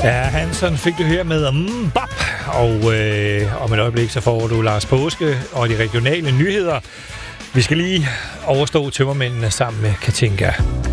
Ja, Hanson fik du her med Bop, og om et øjeblik så får du Lars Påske og de regionale nyheder. Vi skal lige overstå tømmermændene sammen med Katinka.